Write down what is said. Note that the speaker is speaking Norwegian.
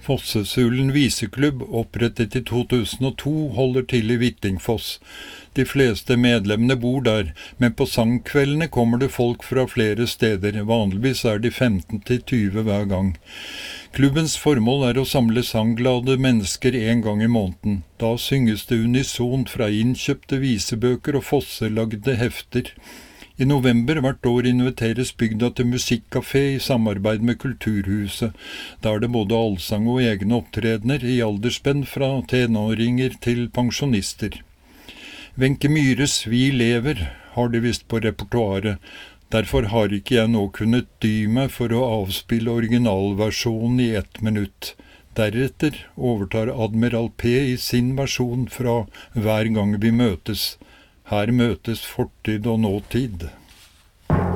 Fossesulen viseklubb, opprettet i 2002, holder til i Hvittingfoss. De fleste medlemmene bor der, men på sangkveldene kommer det folk fra flere steder. Vanligvis er de 15 til 20 hver gang. Klubbens formål er å samle sangglade mennesker en gang i måneden. Da synges det unisont fra innkjøpte visebøker og fosselagde hefter. I november hvert år inviteres bygda til musikkcafé i samarbeid med Kulturhuset. Da er det både allsang og egne opptredener i aldersspenn fra tenåringer til pensjonister. Wenche Myhres Vi lever har det visst på repertoaret. Derfor har ikke jeg nå kunnet dy meg for å avspille originalversjonen i 1 minutt. Deretter overtar Admiral P i sin versjon fra Hver gang vi møtes. Her møtes fortid og nåtid.